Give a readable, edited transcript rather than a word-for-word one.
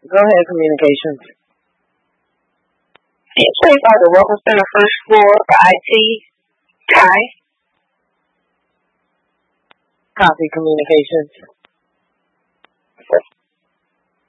Go ahead, communications. Please are the Welcome Center first floor for IT. Kai. Copy communications.